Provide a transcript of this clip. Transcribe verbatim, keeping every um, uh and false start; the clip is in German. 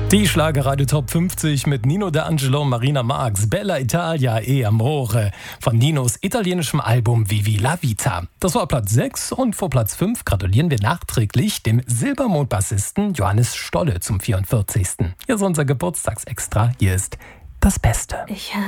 Die Schlagerradio Top fünfzig mit Nino D'Angelo, Marina Marx, Bella Italia e Amore von Ninos italienischem Album Vivi la Vita. Das war Platz sechs und vor Platz fünf gratulieren wir nachträglich dem Silbermond-Bassisten Johannes Stolle zum vierundvierzigsten Hier ist unser Geburtstagsextra. Hier ist das Beste. Ich